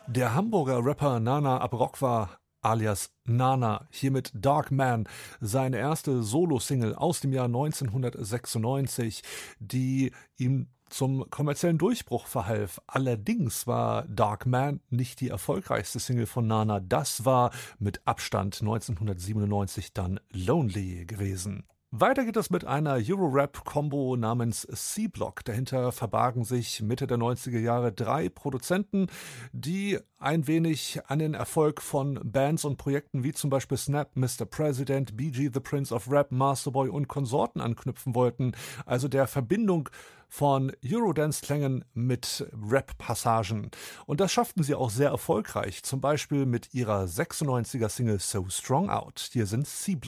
Der Hamburger Rapper Nana Abrokwa alias Nana, hier mit Dark Man, seine erste Solo-Single aus dem Jahr 1996, die ihm zum kommerziellen Durchbruch verhalf. Allerdings war Dark Man nicht die erfolgreichste Single von Nana. Das war mit Abstand 1997 dann Lonely gewesen. Weiter geht es mit einer Euro-Rap-Kombo namens C-Block. Dahinter verbargen sich Mitte der 90er Jahre 3 Produzenten, die ein wenig an den Erfolg von Bands und Projekten wie zum Beispiel Snap, Mr. President, BG The Prince of Rap, Masterboy und Konsorten anknüpfen wollten. Also der Verbindung von Eurodance-Klängen mit Rap-Passagen. Und das schafften sie auch sehr erfolgreich, zum Beispiel mit ihrer 96er-Single So Strong Out. Hier sind C-Block.